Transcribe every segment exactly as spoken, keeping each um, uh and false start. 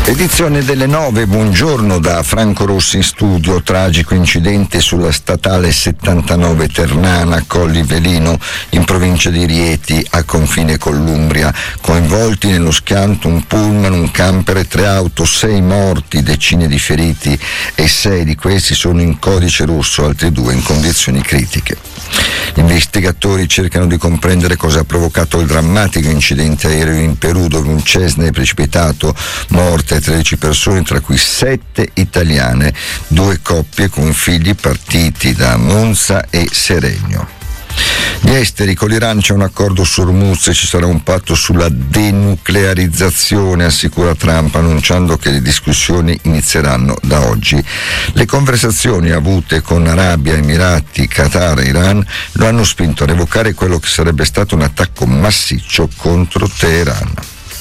Edizione delle nove, buongiorno da Franco Rossi in studio. Tragico incidente sulla statale settantanove Ternana Colli Velino in provincia di Rieti a confine con l'Umbria. Coinvolti nello schianto un pullman, un camper e tre auto, sei morti, decine di feriti e sei di questi sono in codice rosso, altri due in condizioni critiche. Gli investigatori cercano di comprendere cosa ha provocato il drammatico incidente aereo in Perù, dove un Cessna è precipitato, morte tredici persone, tra cui sette italiane, due coppie con figli partiti da Monza e Seregno. Gli esteri, con l'Iran c'è un accordo su Hormuz e ci sarà un patto sulla denuclearizzazione, assicura Trump, annunciando che le discussioni inizieranno da oggi. Le conversazioni avute con Arabia, Emirati, Qatar e Iran lo hanno spinto a revocare quello che sarebbe stato un attacco massiccio contro Teheran.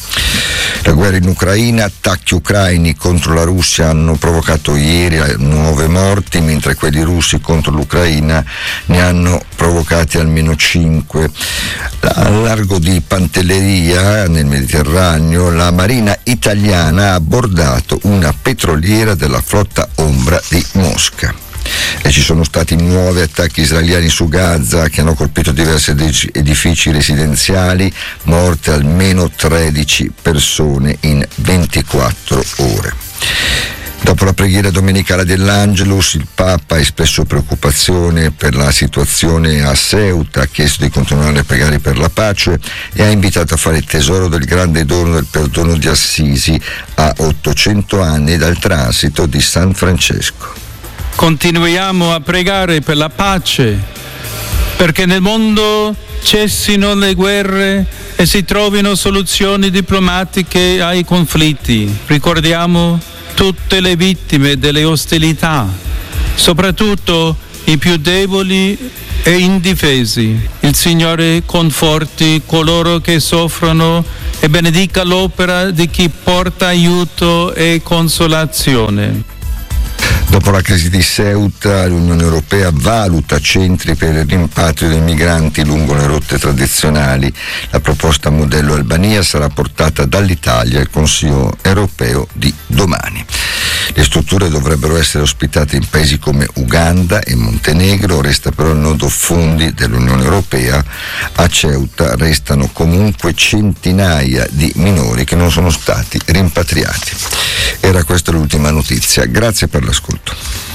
La guerra in Ucraina, attacchi ucraini contro la Russia hanno provocato ieri nuove morti, mentre quelli russi contro l'Ucraina ne hanno provocati almeno cinque. Al largo di Pantelleria, nel Mediterraneo, la Marina italiana ha abbordato una petroliera della flotta ombra di Mosca. E ci sono stati nuovi attacchi israeliani su Gaza che hanno colpito diversi edifici residenziali, morte almeno tredici persone in ventiquattro ore. Dopo la preghiera domenicale dell'Angelus, il Papa ha espresso preoccupazione per la situazione a Ceuta, ha chiesto di continuare a pregare per la pace e ha invitato a fare tesoro del grande dono del perdono di Assisi a ottocento anni dal transito di San Francesco. Continuiamo a pregare per la pace, perché nel mondo cessino le guerre e si trovino soluzioni diplomatiche ai conflitti. Ricordiamo tutte le vittime delle ostilità, soprattutto i più deboli e indifesi. Il Signore conforti coloro che soffrono e benedica l'opera di chi porta aiuto e consolazione. Dopo la crisi di Ceuta, l'Unione Europea valuta centri per il rimpatrio dei migranti lungo le rotte tradizionali. La proposta modello Albania sarà portata dall'Italia al Consiglio Europeo di domani. Le strutture dovrebbero essere ospitate in paesi come Uganda e Montenegro, resta però il nodo fondi dell'Unione Europea. A Ceuta restano comunque centinaia di minori che non sono stati rimpatriati. Era questa l'ultima notizia, grazie per l'ascolto.